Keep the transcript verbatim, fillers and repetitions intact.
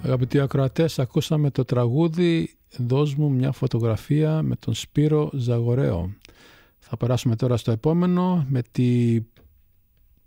Αγαπητοί ακροατές, ακούσαμε το τραγούδι «Δώσ' μου μια φωτογραφία» με τον Σπύρο Ζαγοραίο. Θα περάσουμε τώρα στο επόμενο με τη